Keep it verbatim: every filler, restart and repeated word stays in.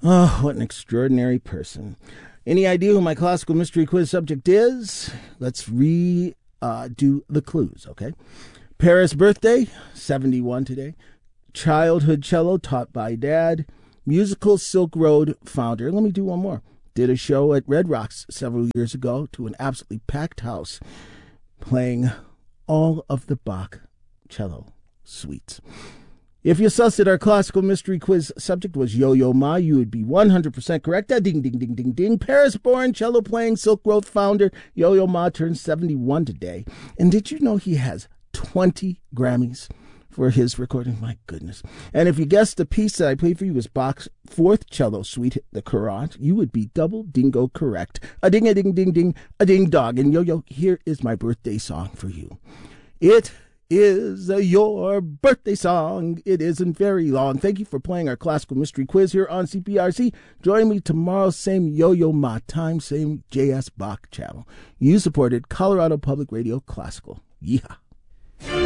Oh, what an extraordinary person. Any idea who my classical mystery quiz subject is? Let's re uh, do the clues, okay? Paris birthday, seventy-one today. Childhood cello taught by dad. Musical Silk Road founder. Let me do one more. Did a show at Red Rocks several years ago to an absolutely packed house playing all of the Bach cello suites. If you sussed that our classical mystery quiz subject was Yo-Yo Ma, you would be one hundred percent correct. Ah, ding, ding, ding, ding, ding. Paris-born cello-playing Silk Road founder Yo-Yo Ma turns seventy-one today. And did you know he has twenty Grammys for his recording? My goodness. And if you guessed the piece that I played for you was Bach's fourth cello suite, the Courante, you would be double dingo correct. A ding, a ding, ding, ding, a ding dog. And Yo-Yo, here is my birthday song for you. It is uh, your birthday song. It isn't very long. Thank you for playing our classical mystery quiz here on C P R C. Join me tomorrow, same Yo-Yo Ma time, same J S Bach channel. You supported Colorado Public Radio Classical. Yeehaw.